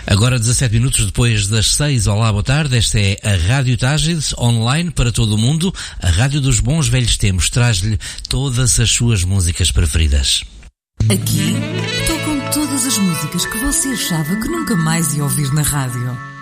Agora 17 minutos depois das 6, olá, boa tarde, esta é a Rádio Tágides, online para todo o mundo, a rádio dos bons velhos tempos, traz-lhe todas as suas músicas preferidas. Aqui tocam todas as músicas que você achava que nunca mais ia ouvir na rádio.